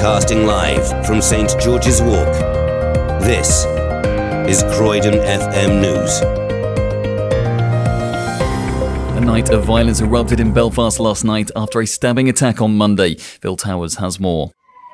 Broadcasting live from St George's Walk. This is Croydon FM News. A night of violence erupted in Belfast last night after a stabbing attack on Monday. Phil Towers has more.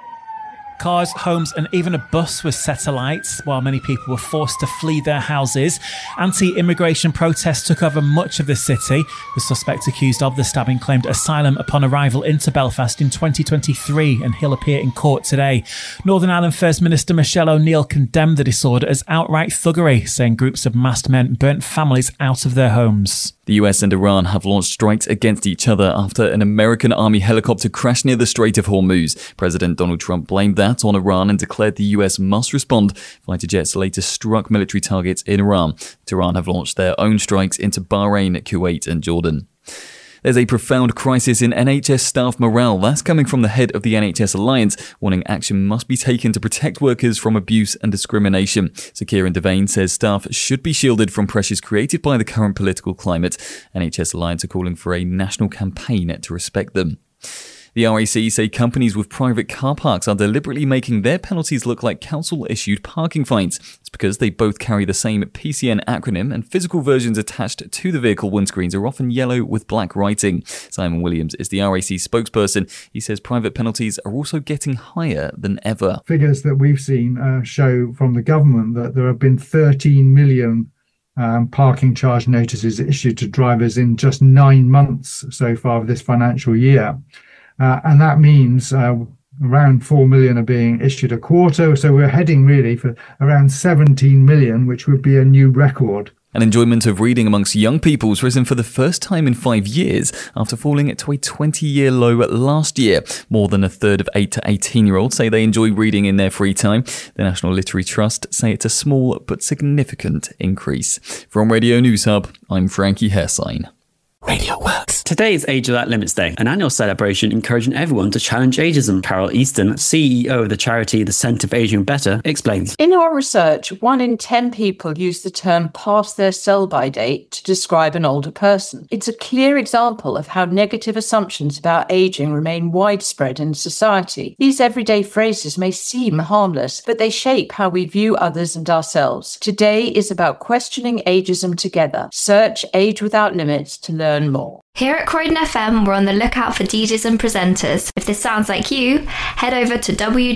Cars, homes and even a bus was set alight while many people were forced to flee their houses. Anti-immigration protests took over much of the city. The suspect accused of the stabbing claimed asylum upon arrival into Belfast in 2023 and he'll appear in court today. Northern Ireland First Minister Michelle O'Neill condemned the disorder as outright thuggery, saying groups of masked men burnt families out of their homes. The US and Iran have launched strikes against each other after an American army helicopter crashed near the Strait of Hormuz. President Donald Trump blamed that on Iran and declared the US must respond. Fighter jets later struck military targets in Iran. Tehran have launched their own strikes into Bahrain, Kuwait and Jordan. There's a profound crisis in NHS staff morale. That's coming from the head of the NHS Alliance, warning action must be taken to protect workers from abuse and discrimination. Sir Kieran Devane says staff should be shielded from pressures created by the current political climate. NHS Alliance are calling for a national campaign to respect them. The RAC say companies with private car parks are deliberately making their penalties look like council-issued parking fines. It's because they both carry the same PCN acronym and physical versions attached to the vehicle windscreens are often yellow with black writing. Simon Williams is the RAC spokesperson. He says private penalties are also getting higher than ever. Figures that we've seen show from the government that there have been 13 million parking charge notices issued to drivers in just 9 months so far of this financial year. And that means around 4 million are being issued a quarter. So we're heading really for around 17 million, which would be a new record. And enjoyment of reading amongst young people has risen for the first time in 5 years after falling to a 20-year low last year. More than a third of 8 to 18-year-olds say they enjoy reading in their free time. The National Literary Trust say it's a small but significant increase. From Radio News Hub, I'm Frankie Hersign. Radio Works. Today is Age Without Limits Day, an annual celebration encouraging everyone to challenge ageism. Carol Easton, CEO of the charity The Centre for Aging Better, explains. In our research, 1 in 10 people use the term past their sell-by date to describe an older person. It's a clear example of how negative assumptions about ageing remain widespread in society. These everyday phrases may seem harmless, but they shape how we view others and ourselves. Today is about questioning ageism together. Search Age Without Limits to learn more. Here at Croydon FM, we're on the lookout for DJs and presenters. If this sounds like you, head over to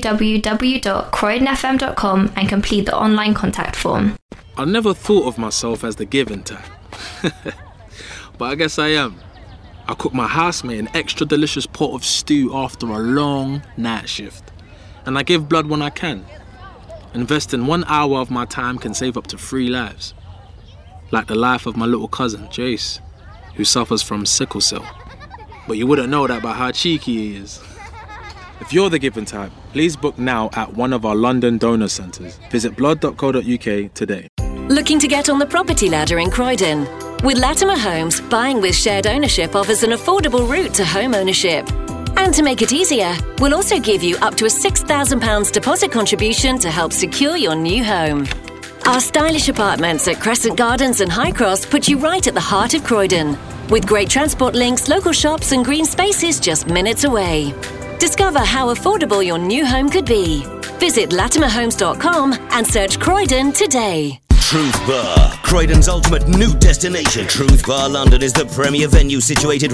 www.croydonfm.com and complete the online contact form. I never thought of myself as the giving type, but I guess I am. I cook my housemate an extra delicious pot of stew after a long night shift, and I give blood when I can. Investing 1 hour of my time can save up to 3 lives, like the life of my little cousin, Jace, who suffers from sickle cell. But you wouldn't know that by how cheeky he is. If you're the giving type, please book now at one of our London donor centres. Visit blood.co.uk today. Looking to get on the property ladder in Croydon? With Latimer Homes, buying with shared ownership offers an affordable route to home ownership. And to make it easier, we'll also give you up to a £6,000 deposit contribution to help secure your new home. Our stylish apartments at Crescent Gardens and High Cross put you right at the heart of Croydon, with great transport links, local shops and green spaces just minutes away. Discover how affordable your new home could be. Visit latimerhomes.com and search Croydon today. Truth Bar, Croydon's ultimate new destination. Truth Bar London is the premier venue situated